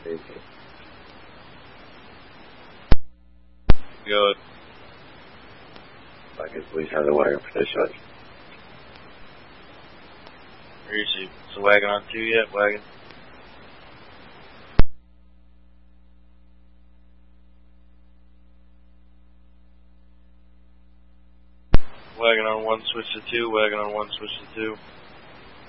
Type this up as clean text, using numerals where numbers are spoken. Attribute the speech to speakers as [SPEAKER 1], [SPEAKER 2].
[SPEAKER 1] Good.
[SPEAKER 2] I guess police have the wagon for this one.
[SPEAKER 1] Where is he? Is the wagon on 2 yet? Wagon? Wagon on 1, switch to 2. Wagon on 1, switch to 2.